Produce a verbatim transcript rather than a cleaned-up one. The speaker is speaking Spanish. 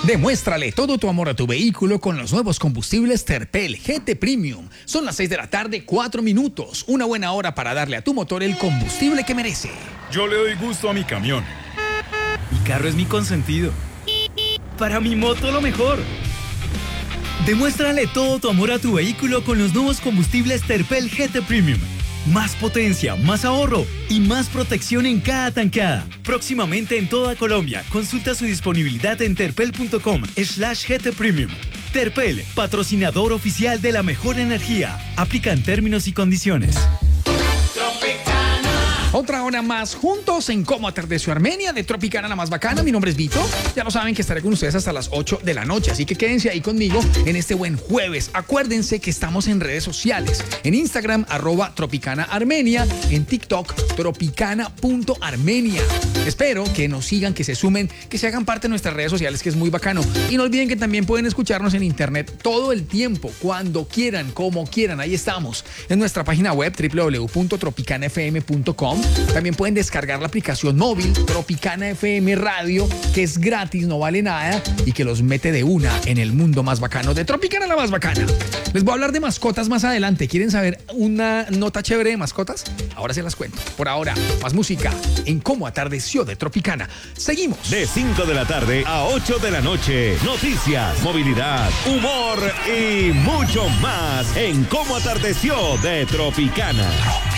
Demuéstrale todo tu amor a tu vehículo con los nuevos combustibles Terpel G T Premium. Son las seis de la tarde, cuatro minutos. Una buena hora para darle a tu motor el combustible que merece. Yo le doy gusto a mi camión. Mi carro es mi consentido. Para mi moto lo mejor. Demuéstrale todo tu amor a tu vehículo con los nuevos combustibles Terpel G T Premium. Más potencia, más ahorro y más protección en cada tanqueada. Próximamente en toda Colombia. Consulta su disponibilidad en terpel.com slash GT Premium. Terpel, patrocinador oficial de la mejor energía. Aplican términos y condiciones. Otra hora más juntos en Cómo Atardeció Armenia de Tropicana, la más bacana. Mi nombre es Vito. Ya lo saben que estaré con ustedes hasta las ocho de la noche. Así que quédense ahí conmigo en este buen jueves. Acuérdense que estamos en redes sociales. En Instagram, arroba Tropicana Armenia. En TikTok, tropicana.armenia. Espero que nos sigan, que se sumen, que se hagan parte de nuestras redes sociales, que es muy bacano. Y no olviden que también pueden escucharnos en internet todo el tiempo, cuando quieran, como quieran. Ahí estamos. En nuestra página web, doble u doble u doble u punto tropicana f m punto com. También pueden descargar la aplicación móvil Tropicana F M Radio, que es gratis, no vale nada y que los mete de una en el mundo más bacano de Tropicana, la más bacana. Les voy a hablar de mascotas más adelante. ¿Quieren saber una nota chévere de mascotas? Ahora se las cuento. Por ahora, más música en Cómo Atardeció de Tropicana. Seguimos. De cinco de la tarde a ocho de la noche. Noticias, movilidad, humor y mucho más en Cómo Atardeció de Tropicana.